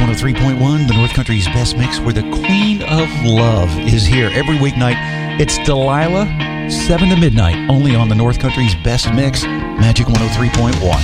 103.1, the North Country's best mix, where the Queen of Love is here every weeknight. It's Delilah, 7 to midnight, only on the North Country's best mix, Magic 103.1.